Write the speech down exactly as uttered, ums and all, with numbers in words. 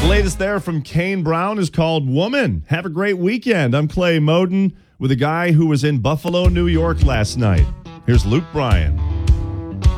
latest there from Kane Brown is called Woman. Have a great weekend. I'm Clay Moden with a guy who was in Buffalo, New York last night. Here's Luke Bryan.